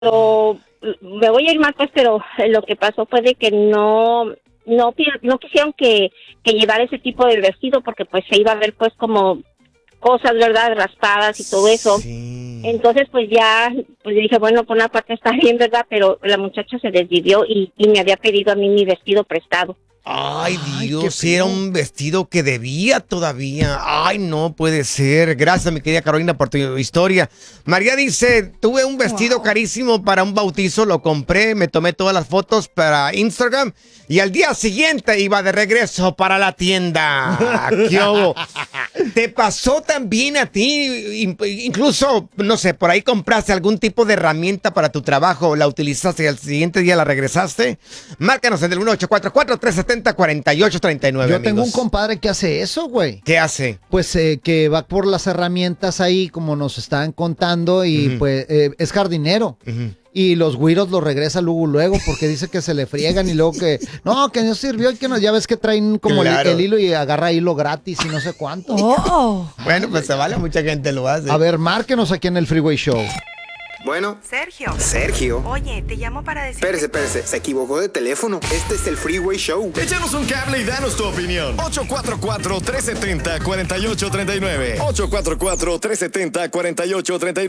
Pero me voy a ir mal, pues, pero lo que pasó fue de que no quisieron que llevara ese tipo de vestido porque pues se iba a ver pues como cosas, ¿verdad? Raspadas y todo eso. Sí. Entonces pues ya, pues dije, bueno, por una parte está bien, ¿verdad? Pero la muchacha se desvivió y me había pedido a mí mi vestido prestado. Ay, Ay, qué Dios, era feo. un vestido que debía todavía. Ay, no puede ser. Gracias, mi querida Carolina, por tu historia. María dice, tuve un vestido carísimo para un bautizo, lo compré, me tomé todas las fotos para Instagram y al día siguiente iba de regreso para la tienda. ¿Qué hubo? ¿Te pasó también a ti? Incluso, no sé, por ahí compraste algún tipo de herramienta para tu trabajo, la utilizaste y al siguiente día la regresaste. Márcanos en el 1844-370-4839. Yo tengo un amigos. compadre que hace eso, güey. ¿Qué hace? Pues que va por las herramientas ahí, como nos estaban contando, y pues es jardinero. Y los güiros lo regresa luego porque dice que se le friegan y luego que no sirvió y que no, ya ves que traen como Claro. el hilo y agarra hilo gratis y no sé cuánto. Bueno, pues se vale, mucha gente lo hace. A ver, márquenos aquí en el Freeway Show. Bueno, Sergio. Sergio. Oye, te llamo para decir. Espérese, se equivocó de teléfono. Este es el Freeway Show. Échanos un cable y danos tu opinión. 844-370-4839. 844-370-4839.